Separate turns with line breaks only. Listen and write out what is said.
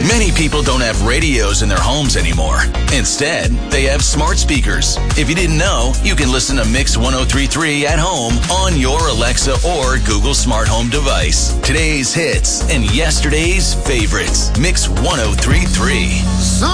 Many people don't have radios in their homes anymore. Instead, they have smart speakers. If you didn't know, you can listen to Mix 103.3 at home on your Alexa or Google Smart Home device. Today's hits and yesterday's favorites. Mix 103.3.